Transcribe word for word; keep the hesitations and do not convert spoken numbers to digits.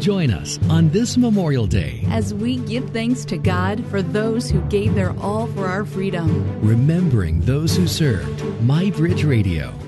Join us on this Memorial Day as we give thanks to God for those who gave their all for our freedom. remembering those who served. My Bridge Radio.